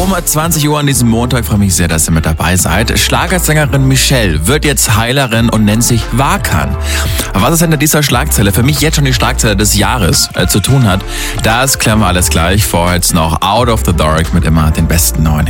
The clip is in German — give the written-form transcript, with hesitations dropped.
Um 20 Uhr an diesem Montag freue ich mich sehr, dass ihr mit dabei seid. Schlagersängerin Michelle wird jetzt Heilerin und nennt sich Wakan. Was es hinter dieser Schlagzeile, für mich jetzt schon die Schlagzeile des Jahres, zu tun hat, das klären wir alles gleich. Vorher jetzt noch Out of the Dark mit immer den besten neuen